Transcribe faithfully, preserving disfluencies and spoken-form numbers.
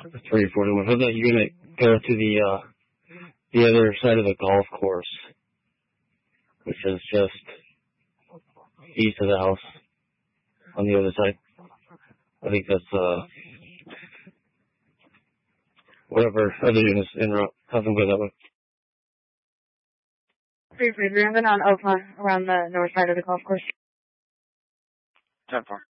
three forty-one. How about you're gonna go to the uh the other side of the golf course, which is just east of the house on the other side. I think that's uh whatever other units interrupt. Have them go that way. three forty-three. I'm going on Oakmont around the north side of the golf course. ten four.